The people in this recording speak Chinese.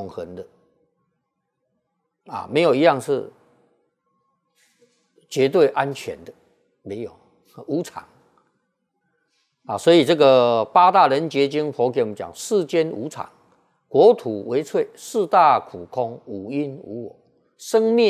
恒的啊，没有一样是绝对安全的，没有无常啊。所以这个八大人觉经佛给我们讲：世间无常，国土为脆，四大苦空，五阴无我，生灭